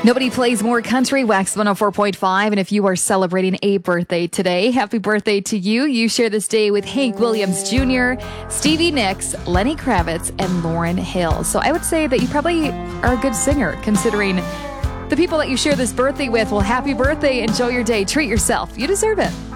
Nobody plays more country, Wax 104.5. And if you are celebrating a birthday today, happy birthday to you. You share this day with Hank Williams Jr., Stevie Nicks, Lenny Kravitz, and Lauryn Hill. So I would say that you probably are a good singer, considering the people that you share this birthday with. Well, happy birthday. Enjoy your day. Treat yourself. You deserve it.